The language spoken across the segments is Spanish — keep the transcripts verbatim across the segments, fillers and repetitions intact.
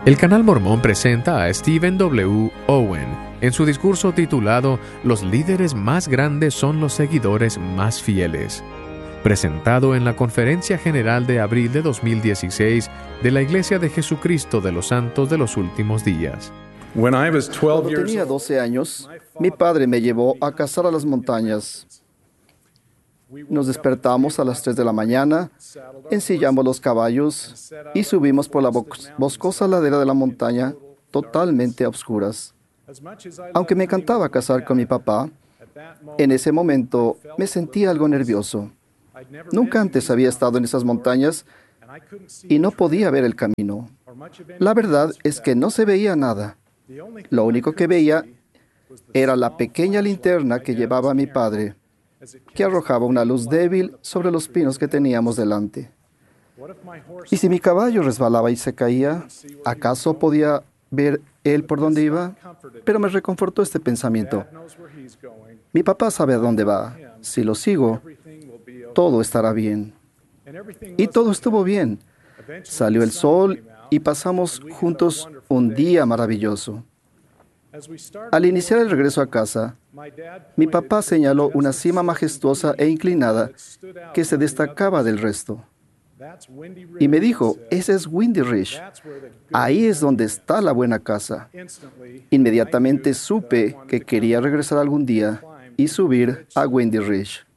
El Canal Mormón presenta a Stephen W. Owen en su discurso titulado Los líderes más grandes son los seguidores más fieles, presentado en la Conferencia General de abril de dos mil dieciséis de la Iglesia de Jesucristo de los Santos de los Últimos Días. Cuando tenía doce años, mi padre me llevó a cazar a las montañas. Nos despertamos a las tres de la mañana, ensillamos los caballos y subimos por la boscosa ladera de la montaña totalmente a oscuras. Aunque me encantaba cazar con mi papá, en ese momento me sentía algo nervioso. Nunca antes había estado en esas montañas y no podía ver el camino. La verdad es que no se veía nada. Lo único que veía era la pequeña linterna que llevaba mi padre, que arrojaba una luz débil sobre los pinos que teníamos delante. ¿Y si mi caballo resbalaba y se caía? ¿Acaso podía ver él por dónde iba? Pero me reconfortó este pensamiento. Mi papá sabe a dónde va. Si lo sigo, todo estará bien. Y todo estuvo bien. Salió el sol y pasamos juntos un día maravilloso. Al iniciar el regreso a casa, mi papá señaló una cima majestuosa e inclinada que se destacaba del resto. Y me dijo, ese es Windy Ridge. Ahí es donde está la buena casa. Inmediatamente supe que quería regresar algún día y subir a Windy Ridge.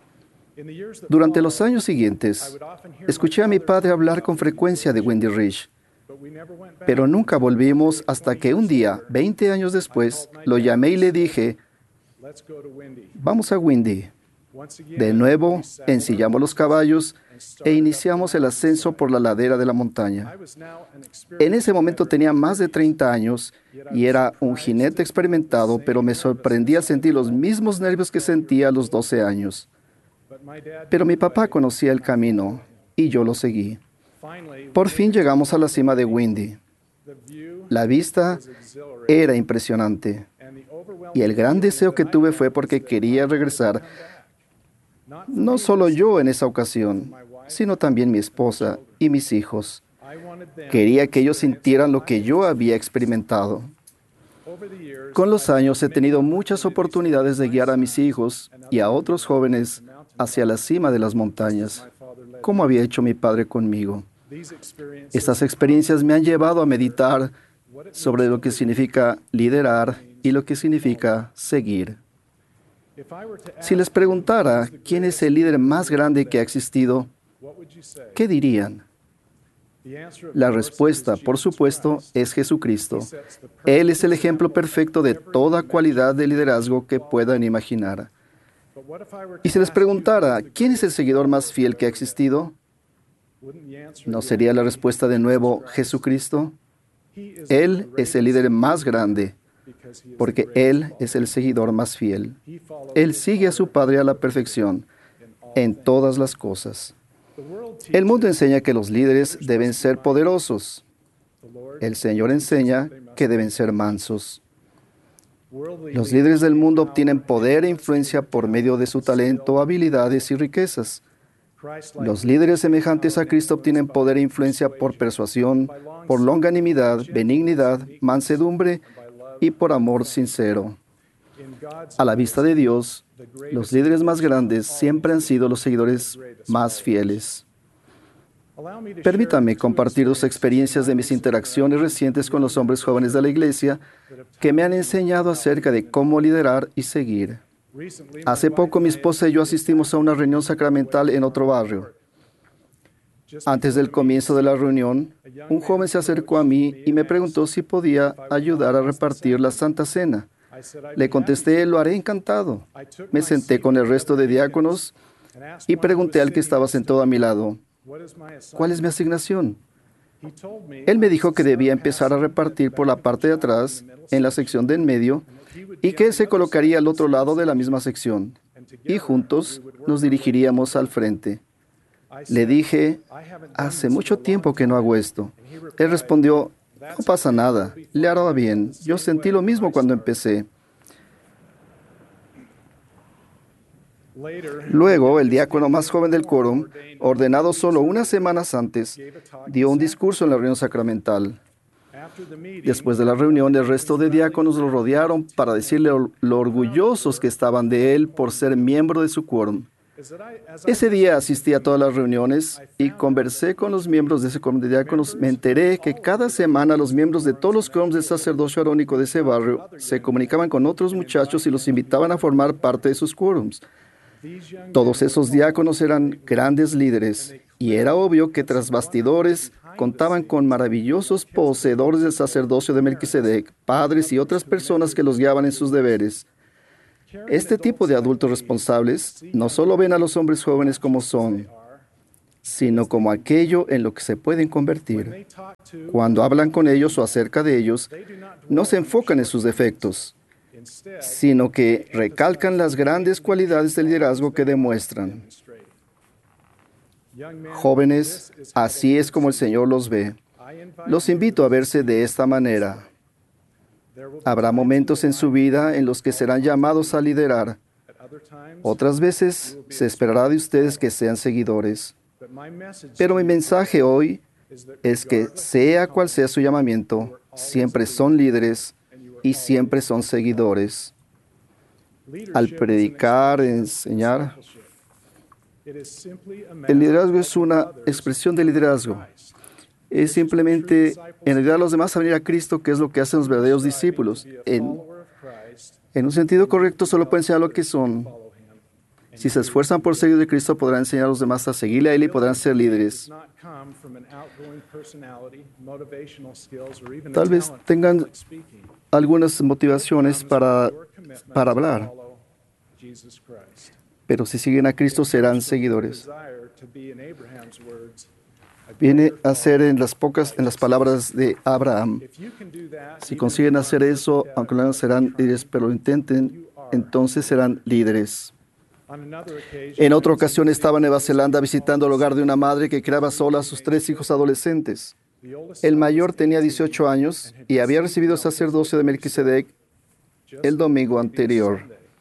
Durante los años siguientes, escuché a mi padre hablar con frecuencia de Windy Ridge, pero nunca volvimos hasta que un día, veinte años después, lo llamé y le dije, vamos a Windy. De nuevo, ensillamos los caballos e iniciamos el ascenso por la ladera de la montaña. En ese momento tenía más de treinta años y era un jinete experimentado, pero me sorprendía sentir los mismos nervios que sentía a los doce años. Pero mi papá conocía el camino y yo lo seguí. Por fin llegamos a la cima de Windy. La vista era impresionante y el gran deseo que tuve fue porque quería regresar, no solo yo en esa ocasión, sino también mi esposa y mis hijos. Quería que ellos sintieran lo que yo había experimentado. Con los años he tenido muchas oportunidades de guiar a mis hijos y a otros jóvenes hacia la cima de las montañas, como había hecho mi padre conmigo. Estas experiencias me han llevado a meditar sobre lo que significa liderar y lo que significa seguir. Si les preguntara quién es el líder más grande que ha existido, ¿qué dirían? La respuesta, por supuesto, es Jesucristo. Él es el ejemplo perfecto de toda cualidad de liderazgo que puedan imaginar. Y si les preguntara quién es el seguidor más fiel que ha existido, ¿no sería la respuesta de nuevo Jesucristo? Él es el líder más grande, porque Él es el seguidor más fiel. Él sigue a su Padre a la perfección en todas las cosas. El mundo enseña que los líderes deben ser poderosos. El Señor enseña que deben ser mansos. Los líderes del mundo obtienen poder e influencia por medio de su talento, habilidades y riquezas. Los líderes semejantes a Cristo obtienen poder e influencia por persuasión, por longanimidad, benignidad, mansedumbre y por amor sincero. A la vista de Dios, los líderes más grandes siempre han sido los seguidores más fieles. Permítanme compartir dos experiencias de mis interacciones recientes con los hombres jóvenes de la iglesia que me han enseñado acerca de cómo liderar y seguir. Hace poco mi esposa y yo asistimos a una reunión sacramental en otro barrio. Antes del comienzo de la reunión, un joven se acercó a mí y me preguntó si podía ayudar a repartir la Santa Cena. Le contesté, lo haré encantado. Me senté con el resto de diáconos y pregunté al que estaba sentado a mi lado, ¿cuál es mi asignación? Él me dijo que debía empezar a repartir por la parte de atrás, en la sección de en medio, y que él se colocaría al otro lado de la misma sección, y juntos nos dirigiríamos al frente. Le dije, hace mucho tiempo que no hago esto. Él respondió, no pasa nada, le hará bien. Yo sentí lo mismo cuando empecé. Luego, el diácono más joven del quórum, ordenado solo unas semanas antes, dio un discurso en la reunión sacramental. Después de la reunión, el resto de diáconos lo rodearon para decirle lo orgullosos que estaban de él por ser miembro de su quórum. Ese día asistí a todas las reuniones y conversé con los miembros de ese quórum de diáconos. Me enteré que cada semana los miembros de todos los quórums del sacerdocio arónico de ese barrio se comunicaban con otros muchachos y los invitaban a formar parte de sus quórums. Todos esos diáconos eran grandes líderes y era obvio que tras bastidores contaban con maravillosos poseedores del sacerdocio de Melquisedec, padres y otras personas que los guiaban en sus deberes. Este tipo de adultos responsables no solo ven a los hombres jóvenes como son, sino como aquello en lo que se pueden convertir. Cuando hablan con ellos o acerca de ellos, no se enfocan en sus defectos, sino que recalcan las grandes cualidades de liderazgo que demuestran. Jóvenes, así es como el Señor los ve. Los invito a verse de esta manera. Habrá momentos en su vida en los que serán llamados a liderar. Otras veces se esperará de ustedes que sean seguidores. Pero mi mensaje hoy es que, sea cual sea su llamamiento, siempre son líderes y siempre son seguidores. Al predicar, enseñar, el liderazgo es una expresión de liderazgo. Es simplemente en ayudar a los demás a venir a Cristo, que es lo que hacen los verdaderos discípulos. En, en un sentido correcto, solo pueden enseñar lo que son. Si se esfuerzan por seguir de Cristo, podrán enseñar a los demás a seguirle a Él y podrán ser líderes. Tal vez tengan algunas motivaciones para, para hablar, pero si siguen a Cristo serán seguidores. Viene a ser en las pocas, en las palabras de Abraham. Si consiguen hacer eso, aunque no serán líderes, pero lo intenten, entonces serán líderes. En otra ocasión estaba en Nueva Zelanda visitando el hogar de una madre que criaba sola a sus tres hijos adolescentes. El mayor tenía dieciocho años y había recibido el sacerdocio de Melquisedec el domingo anterior.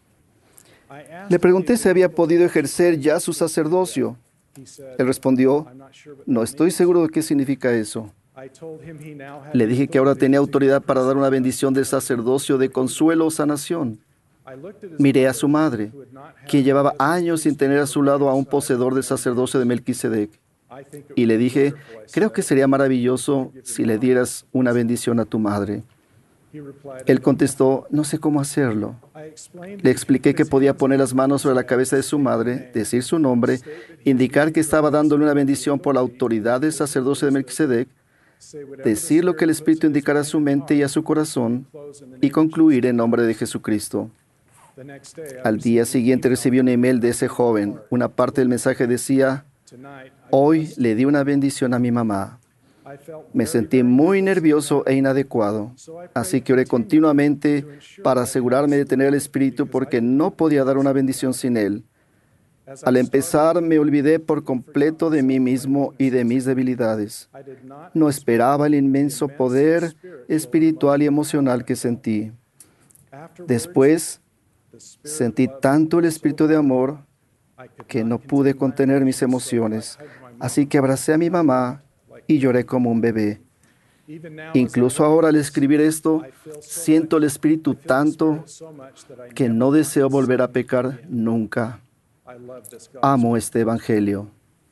Le pregunté si había podido ejercer ya su sacerdocio. Él respondió, no estoy seguro de qué significa eso. Le dije que ahora tenía autoridad para dar una bendición del sacerdocio de consuelo o sanación. Miré a su madre, quien llevaba años sin tener a su lado a un poseedor del sacerdocio de Melquisedec. Y le dije, creo que sería maravilloso si le dieras una bendición a tu madre. Él contestó, no sé cómo hacerlo. Le expliqué que podía poner las manos sobre la cabeza de su madre, decir su nombre, indicar que estaba dándole una bendición por la autoridad del sacerdocio de Melquisedec, decir lo que el Espíritu indicara a su mente y a su corazón, y concluir en nombre de Jesucristo. Al día siguiente recibí un email de ese joven. Una parte del mensaje decía, hoy le di una bendición a mi mamá. Me sentí muy nervioso e inadecuado, así que oré continuamente para asegurarme de tener el Espíritu porque no podía dar una bendición sin Él. Al empezar, me olvidé por completo de mí mismo y de mis debilidades. No esperaba el inmenso poder espiritual y emocional que sentí. Después, sentí tanto el Espíritu de amor que no pude contener mis emociones, así que abracé a mi mamá y lloré como un bebé. Incluso ahora al escribir esto, siento el Espíritu tanto que no deseo volver a pecar nunca. Amo este Evangelio.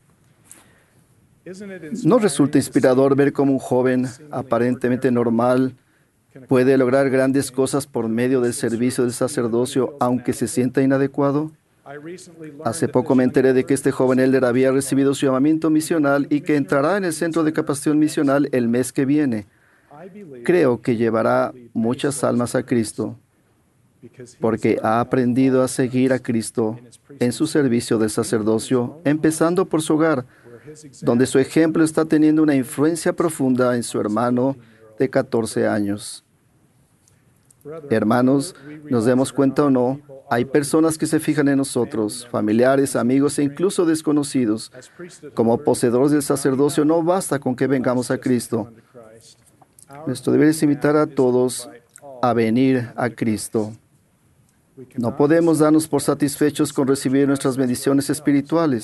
¿No resulta inspirador ver cómo un joven aparentemente normal puede lograr grandes cosas por medio del servicio del sacerdocio, aunque se sienta inadecuado? Hace poco me enteré de que este joven elder había recibido su llamamiento misional y que entrará en el centro de capacitación misional el mes que viene. Creo que llevará muchas almas a Cristo, porque ha aprendido a seguir a Cristo en su servicio del sacerdocio, empezando por su hogar, donde su ejemplo está teniendo una influencia profunda en su hermano de catorce años. Hermanos, nos demos cuenta o no, hay personas que se fijan en nosotros, familiares, amigos e incluso desconocidos. Como poseedores del sacerdocio, no basta con que vengamos a Cristo. Nuestro deber es invitar a todos a venir a Cristo. No podemos darnos por satisfechos con recibir nuestras bendiciones espirituales.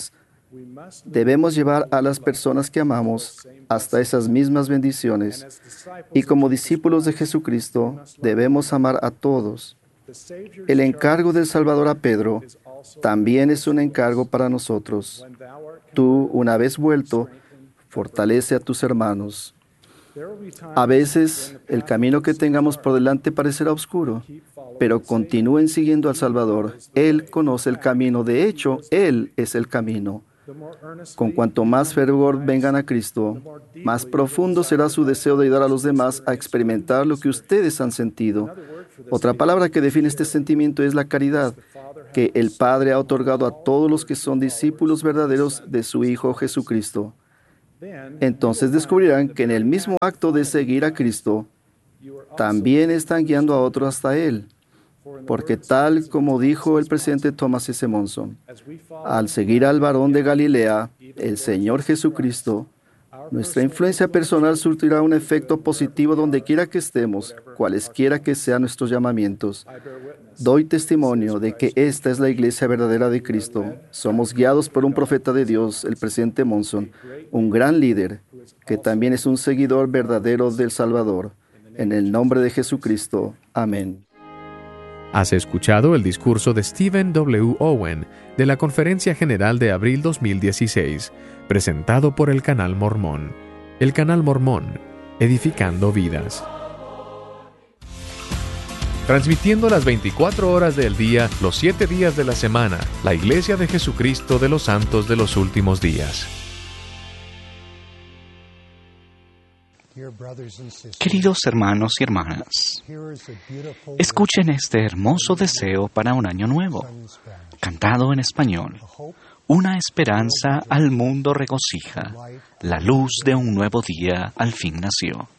Debemos llevar a las personas que amamos hasta esas mismas bendiciones. Y como discípulos de Jesucristo, debemos amar a todos. El encargo del Salvador a Pedro también es un encargo para nosotros. Tú, una vez vuelto, fortalece a tus hermanos. A veces, el camino que tengamos por delante parecerá oscuro, pero continúen siguiendo al Salvador. Él conoce el camino. De hecho, Él es el camino. Con cuanto más fervor vengan a Cristo, más profundo será su deseo de ayudar a los demás a experimentar lo que ustedes han sentido. Otra palabra que define este sentimiento es la caridad, que el Padre ha otorgado a todos los que son discípulos verdaderos de su Hijo Jesucristo. Entonces descubrirán que en el mismo acto de seguir a Cristo, también están guiando a otros hasta Él. Porque tal como dijo el presidente Thomas S. Monson, al seguir al varón de Galilea, el Señor Jesucristo, nuestra influencia personal surtirá un efecto positivo donde quiera que estemos, cualesquiera que sean nuestros llamamientos. Doy testimonio de que esta es la iglesia verdadera de Cristo. Somos guiados por un profeta de Dios, el presidente Monson, un gran líder, que también es un seguidor verdadero del Salvador. En el nombre de Jesucristo. Amén. Has escuchado el discurso de Stephen W. Owen de la Conferencia General de abril dos mil dieciséis, presentado por el Canal Mormón. El Canal Mormón, edificando vidas. Transmitiendo las veinticuatro horas del día, los siete días de la semana, la Iglesia de Jesucristo de los Santos de los Últimos Días. Queridos hermanos y hermanas, escuchen este hermoso deseo para un año nuevo, cantado en español. Una esperanza al mundo regocija, la luz de un nuevo día al fin nació.